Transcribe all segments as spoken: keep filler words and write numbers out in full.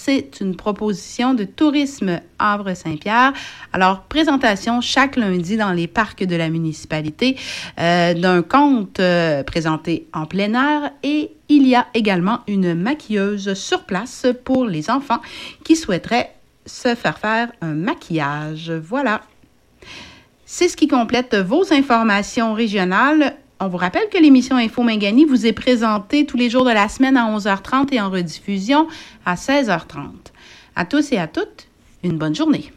c'est une proposition de Tourisme Havre-Saint-Pierre. Alors, présentation chaque lundi dans les parcs de la municipalité euh, d'un conte euh, présenté en plein air, et il y a également une maquilleuse sur place pour les enfants qui souhaiteraient se faire faire un maquillage. Voilà. C'est ce qui complète vos informations régionales. On vous rappelle que l'émission Info Mingani vous est présentée tous les jours de la semaine à onze heures trente et en rediffusion à seize heures trente. À tous et à toutes, une bonne journée.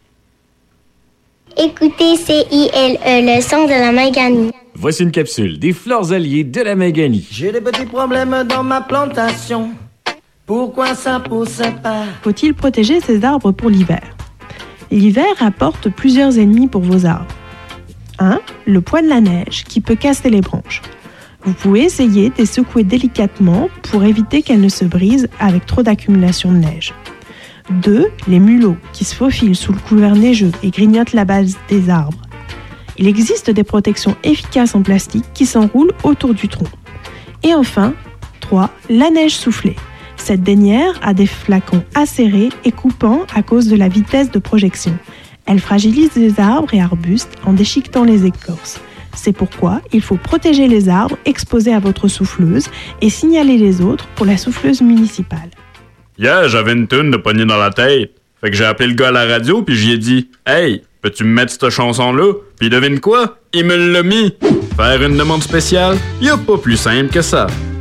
Écoutez C I L E, le son de la Mingani. Voici une capsule des fleurs alliées de la Mingani. J'ai des petits problèmes dans ma plantation. Pourquoi ça pousse pas? Faut-il protéger ces arbres pour l'hiver? L'hiver apporte plusieurs ennemis pour vos arbres. un. Le poids de la neige qui peut casser les branches. Vous pouvez essayer de les secouer délicatement pour éviter qu'elles ne se brisent avec trop d'accumulation de neige. deux. Les mulots qui se faufilent sous le couvert neigeux et grignotent la base des arbres. Il existe des protections efficaces en plastique qui s'enroulent autour du tronc. Et enfin, trois. La neige soufflée. Cette dernière a des flacons acérés et coupants à cause de la vitesse de projection. Elle fragilise les arbres et arbustes en déchiquetant les écorces. C'est pourquoi il faut protéger les arbres exposés à votre souffleuse et signaler les autres pour la souffleuse municipale. Hier, yeah, j'avais une toune de poignée dans la tête. Fait que j'ai appelé le gars à la radio puis j'y ai dit « Hey, peux-tu me mettre cette chanson-là? » Puis devine quoi? Il me l'a mis. Faire une demande spéciale? Y a pas plus simple que ça.